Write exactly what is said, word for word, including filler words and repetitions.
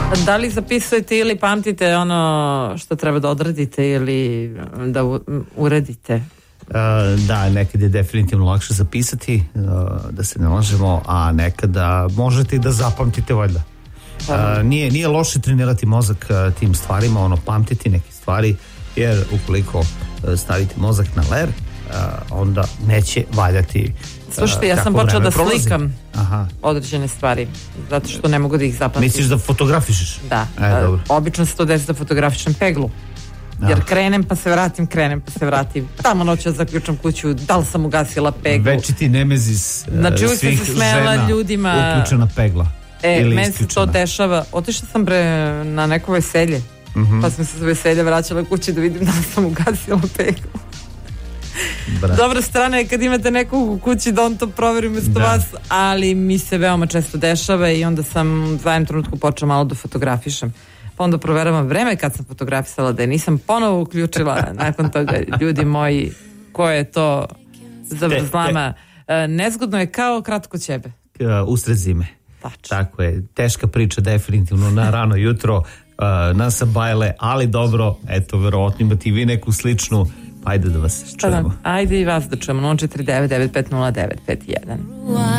Da li zapisujete ili pamtite ono što treba da odradite ili da u, uredite? Uh, da, nekad je definitivno lakše zapisati, uh, da se ne lažemo, a nekada možete i da zapamtite valjda. Uh, nije, nije loše trenirati mozak uh, tim stvarima, ono, pamtiti neke stvari, jer ukoliko uh, stavite mozak na ler, uh, onda neće valjati. Slušajte, ja sam počela da slikam Aha. određene stvari, zato što ne mogu da ih zapamtim. Misliš da fotografišeš? Da, e, dobro. Obično se to desi da fotografišem peglu. Jer ah. krenem pa se vratim, krenem pa se vratim. Tamo noću zaključam kuću, da li sam ugasila peglu. Večiti nemezis uh, znači, svih se žena ljudima. Uključena pegla. E, meni se to dešava. Otišla sam bre na neko veselje, mm-hmm. pa sam se za veselje vraćala kući da vidim da li sam ugasila peglu. Bra. Dobra strana je kad imate nekog u kući da on to proveri umjesto da. vas, ali mi se veoma često dešava i onda sam za jednom trenutku počela malo da fotografišem. Pa onda proveravam vreme kad sam fotografisala, da je nisam ponovo uključila nakon toga. Ljudi moji, ko je to zavrzlama? Nezgodno je kao kratko ćebe. Usred zime. Tačno. Tako je, teška priča definitivno na rano jutro, na sabajle, ali dobro, eto, verovatno imate i vi neku sličnu. Ajde da vas čujemo. Ajde i vas da čujemo. nula četiri devet devet pet nula devet pet jedan.